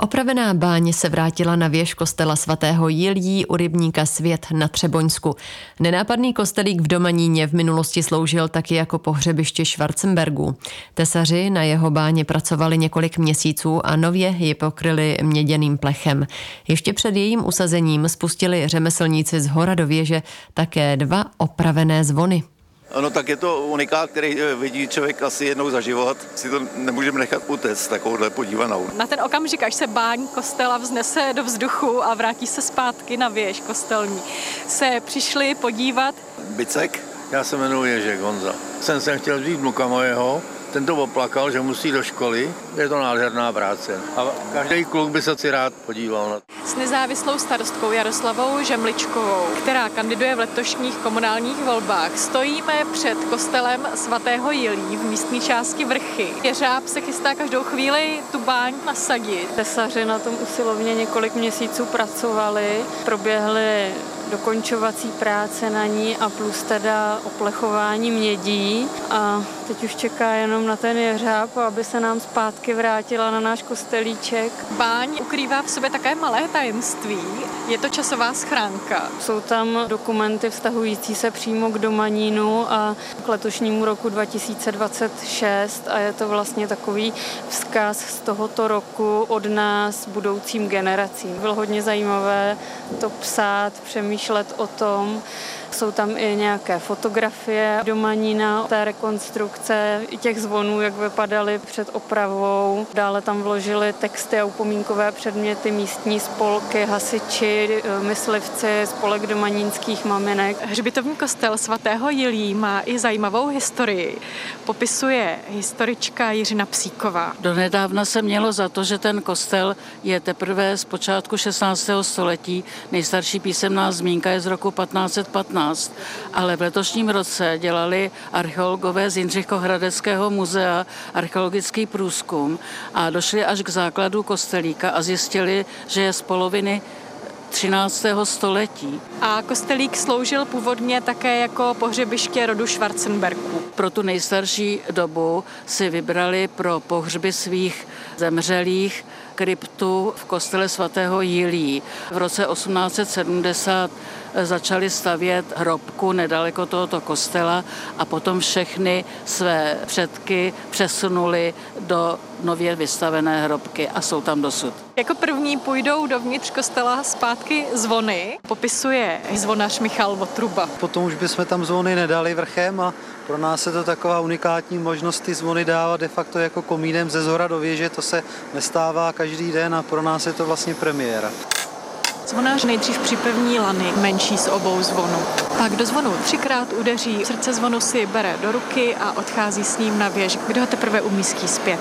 Opravená báň se vrátila na věž kostela svatého Jiljí u rybníka Svět na Třeboňsku. Nenápadný kostelík v Domaníně v minulosti sloužil taky jako pohřebiště Schwarzenbergů. Tesaři na jeho báně pracovali několik měsíců a nově ji pokryli měděným plechem. Ještě před jejím usazením spustili řemeslníci z hora do věže také 2 opravené zvony. No tak je to unikát, který vidí člověk asi jednou za život. Si to nemůžeme nechat utéct, takovouhle podívanou. Na ten okamžik, až se báň kostela vznese do vzduchu a vrátí se zpátky na věž kostelní, se přišli podívat. Bicek? Já se jmenuji Ježek Honza. Jsem sem chtěl vzít vnuka mojeho, ten to oplakal, že musí do školy. Je to nádherná práce. A každý kluk by se si rád podíval na to. S nezávislou starostkou Jaroslavou Žemličkovou, která kandiduje v letošních komunálních volbách, stojíme před kostelem svatého Jiljí v místní části Vrchy. Jeřáb se chystá každou chvíli tu báň nasadit. Tesaři na tom usilovně několik měsíců pracovali, proběhly dokončovací práce na ní a plus teda oplechování mědí a teď už čeká jenom na ten jeřáb, aby se nám zpátky vrátila na náš kostelíček. Báň ukrývá v sobě také malé tajemství. Je to časová schránka. Jsou tam dokumenty vztahující se přímo k Domanínu a k letošnímu roku 2026 a je to vlastně takový vzkaz z tohoto roku od nás budoucím generacím. Bylo hodně zajímavé to psát, přemýšlet o tom. Jsou tam i nějaké fotografie Domanína, té rekonstrukce, i těch zvonů, jak vypadaly před opravou. Dále tam vložili texty a upomínkové předměty místní spolky, hasiči, myslivci, spolek domanínských maminek. Hřbitovní kostel svatého Jiljí má i zajímavou historii. Popisuje historička Jiřina Psíková. Donedávna se mělo za to, že ten kostel je teprve z počátku 16. století. Nejstarší písemná zmínka je z roku 1515. Ale v letošním roce dělali archeologové z Jindřichohradeckého muzea archeologický průzkum a došli až k základu kostelíka a zjistili, že je z poloviny 13. století. A kostelík sloužil původně také jako pohřebiště rodu Schwarzenbergů. Pro tu nejstarší dobu si vybrali pro pohřby svých zemřelých kryptu v kostele svatého Jiljí. V roce 1870 začali stavět hrobku nedaleko tohoto kostela a potom všechny své předky přesunuli do nově vystavené hrobky a jsou tam dosud. Jako první půjdou dovnitř kostela zpátky zvony, popisuje zvonař Michal Votruba. Potom už bychom tam zvony nedali vrchem a pro nás je to taková unikátní možnost ty zvony dávat de facto jako komínem ze zhora do věže, to se nestává každý den a pro nás je to vlastně premiéra. Zvonář nejdřív připevní lany menší z obou zvonů. Pak do zvonu 3krát udeří, srdce zvonu si bere do ruky a odchází s ním na věž, kde ho teprve umístí zpět.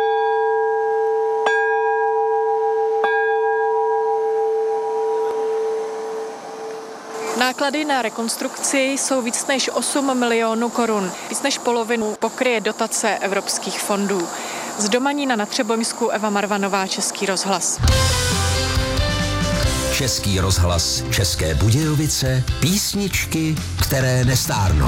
Náklady na rekonstrukci jsou víc než 8 milionů korun. Víc než polovinu pokryje dotace evropských fondů. Z Domanína na Třeboňsku Eva Marvanová, Český rozhlas. Český rozhlas, České Budějovice, písničky, které nestárnou.